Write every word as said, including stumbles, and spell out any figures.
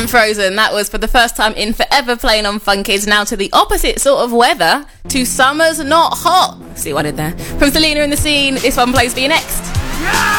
and Frozen. That was For the First Time in Forever, playing on Funkies. Now to the opposite sort of weather, to Summer's Not Hot. See what I did there? From Selena in the Scene, this one plays for you next.